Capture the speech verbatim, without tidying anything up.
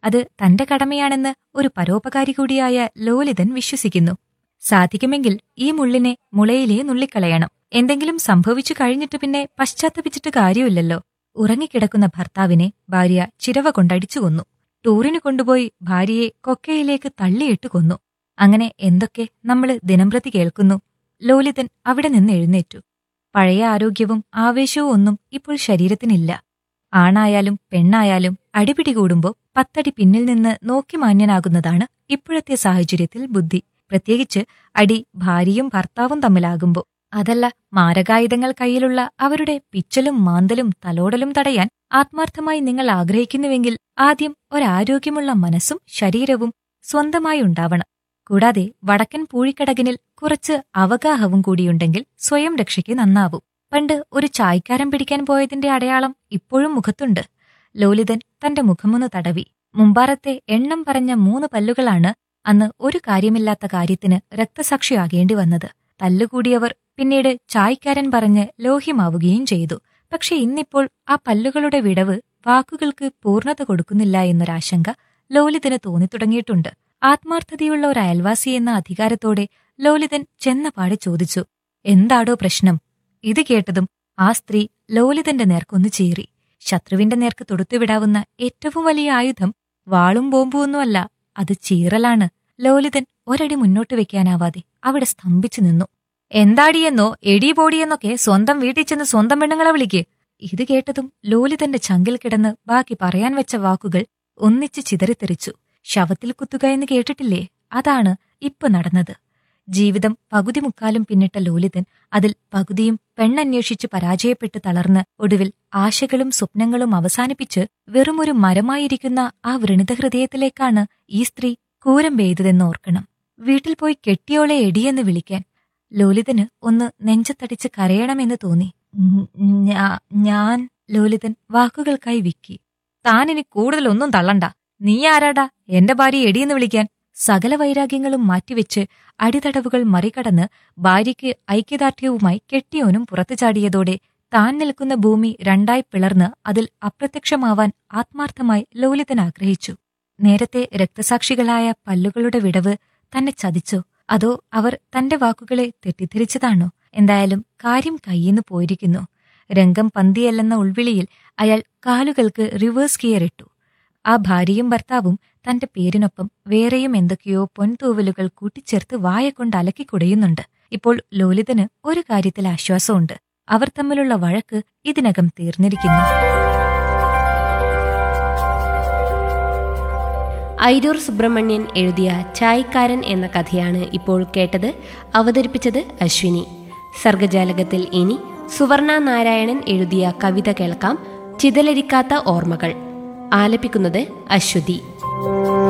അത് തന്റെ കടമയാണെന്ന് ഒരു പരോപകാരി കൂടിയായ ലോലിതൻ വിശ്വസിക്കുന്നു. സാധിക്കുമെങ്കിൽ ഈ മുള്ളിനെ മുളയിലേ നുള്ളിക്കളയണം. എന്തെങ്കിലും സംഭവിച്ചു കഴിഞ്ഞിട്ട് പിന്നെ പശ്ചാത്തപിച്ചിട്ട് കാര്യമില്ലല്ലോ. ഉറങ്ങിക്കിടക്കുന്ന ഭർത്താവിനെ ഭാര്യ ചിരവ കൊണ്ടടിച്ചു കൊന്നു. ടൂറിന് കൊണ്ടുപോയി ഭാര്യയെ കൊക്കയിലേക്ക് തള്ളിയിട്ട് കൊന്നു. അങ്ങനെ എന്തൊക്കെ നമ്മള് ദിനംപ്രതി കേൾക്കുന്നു. ലോലിതൻ അവിടെ നിന്ന് എഴുന്നേറ്റു. പഴയ ആരോഗ്യവും ആവേശവും ഒന്നും ഇപ്പോൾ ശരീരത്തിനില്ല. ആണായാലും പെണ്ണായാലും അടിപിടി കൂടുമ്പോ പത്തടി പിന്നിൽ നിന്ന് നോക്കി മാന്യനാകുന്നതാണ് ഇപ്പോഴത്തെ സാഹചര്യത്തിൽ ബുദ്ധി. പ്രത്യേകിച്ച് അടി ഭാര്യയും ഭർത്താവും തമ്മിലാകുമ്പോ. അതല്ല, മാരകായുധങ്ങൾ കയ്യിലുള്ള അവരുടെ പിച്ചലും മാന്തലും തലോടലും തടയാൻ ആത്മാർത്ഥമായി നിങ്ങൾ ആഗ്രഹിക്കുന്നുവെങ്കിൽ ആദ്യം ഒരാരോഗ്യമുള്ള മനസ്സും ശരീരവും സ്വന്തമായി ഉണ്ടാവണം. കൂടാതെ വടക്കൻ പൂഴിക്കടകിനിൽ കുറച്ച് അവഗാഹവും കൂടിയുണ്ടെങ്കിൽ സ്വയം രക്ഷയ്ക്ക് നന്നാവും. പണ്ട് ഒരു ചായക്കാരൻ പിടിക്കാൻ പോയതിന്റെ അടയാളം ഇപ്പോഴും മുഖത്തുണ്ട്. ലോലിതൻ തന്റെ മുഖമൊന്ന് തടവി. മുമ്പാറത്തെ എണ്ണം പറഞ്ഞ മൂന്ന് പല്ലുകളാണ് അന്ന് ഒരു കാര്യമില്ലാത്ത കാര്യത്തിന് രക്തസാക്ഷിയാകേണ്ടി വന്നത്. തല്ലുകൂടിയവർ പിന്നീട് ചായക്കാരൻ പറഞ്ഞ് ലോഹ്യമാവുകയും ചെയ്തു. പക്ഷെ ഇന്നിപ്പോൾ ആ പല്ലുകളുടെ വിടവ് വാക്കുകൾക്ക് പൂർണ്ണത കൊടുക്കുന്നില്ല എന്നൊരാശങ്ക ലോലിതന് തോന്നിത്തുടങ്ങിയിട്ടുണ്ട്. ആത്മാർത്ഥതയുള്ള ഒരു അയൽവാസി എന്ന അധികാരത്തോടെ ലോലിതൻ ചെന്നപാടെ ചോദിച്ചു, എന്താടോ പ്രശ്നം? ഇത് കേട്ടതും ആ സ്ത്രീ ലോലിതന്റെ നേർക്കൊന്നു ചീറി. ശത്രുവിന്റെ നേർക്ക് തൊടുത്തുവിടാവുന്ന ഏറ്റവും വലിയ ആയുധം വാളും ബോംബുമൊന്നുമല്ല, അത് ചീറലാണ്. ലോലിതൻ ഒരടി മുന്നോട്ട് വെക്കാനാവാതെ അവിടെ സ്തംഭിച്ചു നിന്നു. എന്താടിയെന്നോ എടി പോടിയെന്നൊക്കെ സ്വന്തം വീട്ടിൽ ചെന്ന് സ്വന്തം പെണ്ണുങ്ങളെ വിളിക്ക്. ഇത് കേട്ടതും ലോലിതന്റെ ചങ്കിൽ കിടന്ന് ബാക്കി പറയാൻ വെച്ച വാക്കുകൾ ഒന്നിച്ച് ചിതറിത്തെറിച്ചു. ശവത്തിൽ കുത്തുക എന്ന് കേട്ടിട്ടില്ലേ? അതാണ് ഇപ്പൊ നടന്നത്. ജീവിതം പകുതി മുക്കാലും പിന്നിട്ട ലോലിതൻ അതിൽ പകുതിയും പെണ്ണന്വേഷിച്ച് പരാജയപ്പെട്ട് തളർന്ന് ഒടുവിൽ ആശകളും സ്വപ്നങ്ങളും അവസാനിപ്പിച്ച് വെറുമൊരു മരമായിരിക്കുന്ന ആ വൃണിത ഹൃദയത്തിലേക്കാണ് ഈ സ്ത്രീ കൂരം പെയ്തതെന്ന് ഓർക്കണം. വീട്ടിൽ പോയി കെട്ടിയോളെ എടിയെന്ന് വിളിക്കാൻ ലോലിതന് ഒന്ന് നെഞ്ചത്തടിച്ച് കരയണമെന്ന് തോന്നി. ഞാൻ ലോലിതൻ വാക്കുകൾക്കായി വിക്കി. താനിനി കൂടുതലൊന്നും തള്ളണ്ട. നീ ആരാടാ എന്റെ ഭാര്യ എടിയെന്ന് വിളിക്കാൻ? സകല വൈരാഗ്യങ്ങളും മാറ്റിവെച്ച് അടിതടവുകൾ മറികടന്ന് ഭാര്യയ്ക്ക് ഐക്യദാർഢ്യവുമായി കെട്ടിയോനും പുറത്തു ചാടിയതോടെ താൻ നിൽക്കുന്ന ഭൂമി രണ്ടായി പിളർന്ന് അതിൽ അപ്രത്യക്ഷമാവാൻ ആത്മാർത്ഥമായി ലോലിതൻ ആഗ്രഹിച്ചു. നേരത്തെ രക്തസാക്ഷികളായ പല്ലുകളുടെ വിടവ് തന്നെ ചതിച്ചോ? അതോ അവർ തന്റെ വാക്കുകളെ തെറ്റിദ്ധരിച്ചതാണോ? എന്തായാലും കാര്യം കയ്യിന്ന് പോയിരിക്കുന്നു. രംഗം പന്തിയല്ലെന്ന ഉൾവിളിയിൽ അയാൾ കാലുകൾക്ക് റിവേഴ്സ് ഗിയർ ഇട്ടു. ആ ഭാര്യയും ഭർത്താവും തന്റെ പേരിനൊപ്പം വേറെയും എന്തൊക്കെയോ പൊൻതൂവലുകൾ കൂട്ടിച്ചേർത്ത് വായകൊണ്ട് അലക്കിക്കുടയുന്നുണ്ട്. ഇപ്പോൾ ലോലിതന് ഒരു കാര്യത്തിൽ ആശ്വാസമുണ്ട്. അവർ തമ്മിലുള്ള വഴക്ക് ഇതിനകം തീർന്നിരിക്കുന്നു. ഐരൂർ സുബ്രഹ്മണ്യൻ എഴുതിയ ചായക്കാരൻ എന്ന കഥയാണ് ഇപ്പോൾ കേട്ടത്. അവതരിപ്പിച്ചത് അശ്വിനി. സർഗജാലകത്തിൽ ഇനി സുവർണ നാരായണൻ എഴുതിയ കവിത കേൾക്കാം. ചിതലരിക്കാത്ത ഓർമ്മകൾ. ആലപിക്കുന്നത് അശ്വതി.